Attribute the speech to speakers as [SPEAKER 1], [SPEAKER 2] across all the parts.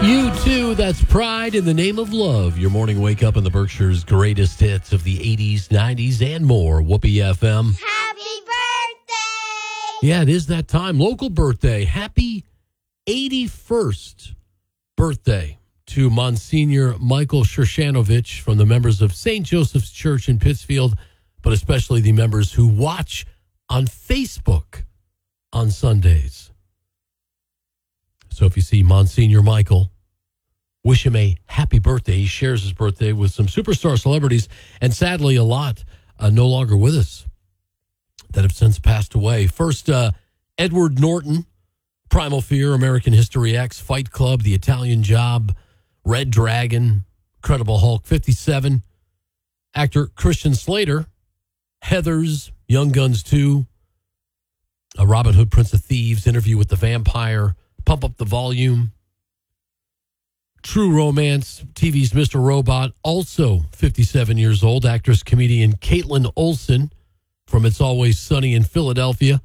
[SPEAKER 1] You too, that's Pride in the Name of Love. Your morning wake up in the Berkshire's greatest hits of the 80s, 90s, and more. Whoopee FM.
[SPEAKER 2] Happy birthday!
[SPEAKER 1] Yeah, it is that time. Local birthday. Happy 81st birthday to Monsignor Michael Shershanovich from the members of St. Joseph's Church in Pittsfield, but especially the members who watch on Facebook on Sundays. So if you see Monsignor Michael, wish him a happy birthday. He shares his birthday with some superstar celebrities, and sadly a lot no longer with us that have since passed away. First, Edward Norton, Primal Fear, American History X, Fight Club, The Italian Job, Red Dragon, Incredible Hulk, 57. Actor Christian Slater, Heathers, Young Guns 2, Robin Hood, Prince of Thieves, Interview with the Vampire, Pump Up the Volume, True Romance, TV's Mr. Robot, also 57 years old, actress, comedian Caitlin Olsen from It's Always Sunny in Philadelphia.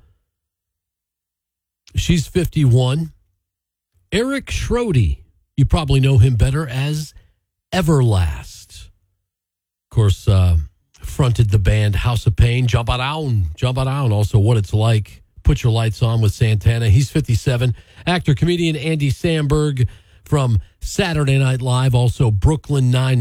[SPEAKER 1] She's 51. Eric Schrody, you probably know him better as Everlast. Of course, fronted the band House of Pain, Jump Around, also What It's Like, Put Your Lights On with Santana. He's 57. Actor, comedian Andy Samberg from Saturday Night Live, also Brooklyn Nine.